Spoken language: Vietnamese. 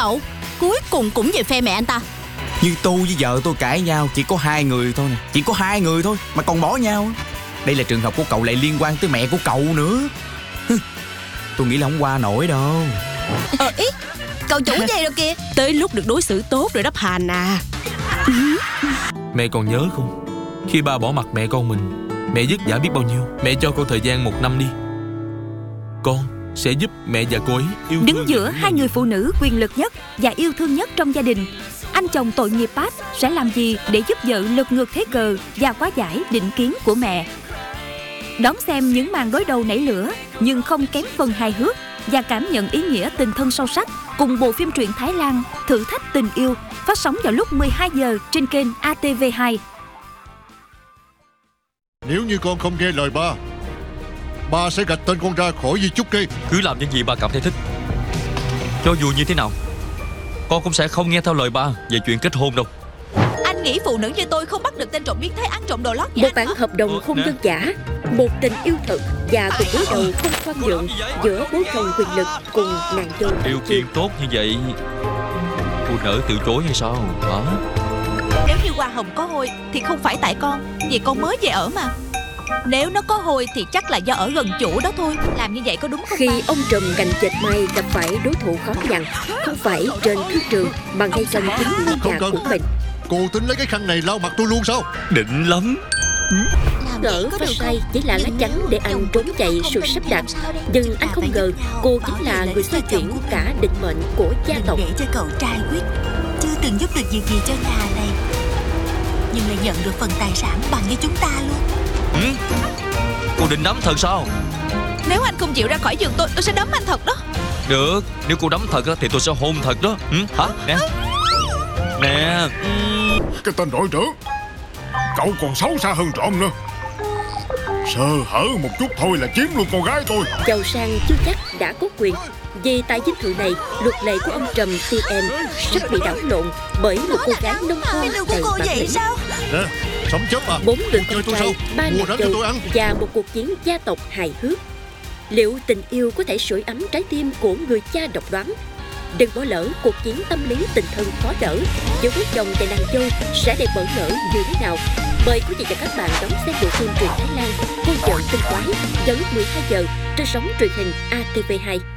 cậu? Cuối cùng cũng về phe mẹ anh ta. Như tôi với vợ tôi cãi nhau chỉ có 2 người thôi nè. Chỉ có 2 người thôi mà còn bỏ nhau. Đây là trường hợp của cậu lại liên quan tới mẹ của cậu nữa. Tôi nghĩ là không qua nổi đâu. Ý, cậu chủ về rồi kìa. Tới lúc được đối xử tốt rồi đắp Hàn à. Mẹ còn nhớ không? Khi ba bỏ mặt mẹ con mình, mẹ vất vả biết bao nhiêu. Mẹ cho con thời gian 1 năm đi. Con sẽ giúp mẹ và cô ấy yêu thương. Đứng giữa hai người phụ nữ quyền lực nhất và yêu thương nhất trong gia đình, anh chồng tội nghiệp Pat sẽ làm gì để giúp vợ lật ngược thế cờ và hóa giải định kiến của mẹ? Đón xem những màn đối đầu nảy lửa nhưng không kém phần hài hước và cảm nhận ý nghĩa tình thân sâu sắc cùng bộ phim truyện Thái Lan Thử thách tình yêu, phát sóng vào lúc 12 giờ trên kênh ATV2. Nếu như con không nghe lời ba sẽ gạch tên con ra khỏi di chúc kia. Cứ làm những gì ba cảm thấy thích. Cho dù như thế nào, con cũng sẽ không nghe theo lời ba về chuyện kết hôn đâu. Anh nghĩ phụ nữ như tôi không bắt được tên trộm biến thái ăn trộm đồ lót Một bản hợp đồng hôn nhân giả, một tình yêu thật và cuộc đối đầu không khoan nhượng giữa bố chồng quyền lực cùng nàng dâu. Điều kiện tốt như vậy, phụ nữ từ chối hay sao hả? Nếu như hoa hồng có hôi thì không phải tại con, vì con mới về ở mà. Nếu nó có hôi thì chắc là do ở gần chủ đó thôi. Làm như vậy có đúng không? Khi ông trùm cành dệt may gặp phải đối thủ khó nhằn, không phải trên thương trường mà ngay trong chính ngôi nhà của mình. Cô tính lấy cái khăn này lau mặt tôi luôn sao? Định lắm. Gỡ và say chỉ là lá chắn để anh trốn chạy sự sắp đặt, nhưng anh không ngờ cô chính là người xoay chuyển cả định mệnh của gia tộc. Đừng để cho cậu trai quyết chưa từng giúp được việc gì cho nhà này, nhưng lại nhận được phần tài sản bằng với chúng ta luôn. Cô định đấm thật sao? Nếu anh không chịu ra khỏi giường tôi sẽ đấm anh thật đó. Được, nếu cô đấm thật thì tôi sẽ hôn thật đó. Hả? Nè. Nè. Cái tên đội trưởng, cậu còn xấu xa hơn trộm nữa. Sơ hở một chút thôi là chiếm luôn con gái tôi. Giàu sang chưa chắc đã có quyền, vì tại dinh thự này luật lệ của ông trùm TN sắp bị đảo lộn bởi một cô gái nông thôn đầy bản lĩnh. Nè, sống chết mà. 4 người con trai, 3 nàng dâu và một cuộc chiến gia tộc hài hước. Liệu tình yêu có thể sưởi ấm trái tim của người cha độc đoán? Đừng bỏ lỡ cuộc chiến tâm lý tình thân khó đỡ giữa bố chồng và nàng dâu sẽ đẹp bỡ ngỡ như thế nào. Mời quý vị và các bạn đón xem bộ phim truyện Thái Lan Cô vợ tinh quái vào lúc 12 giờ trên sóng truyền hình ATV2.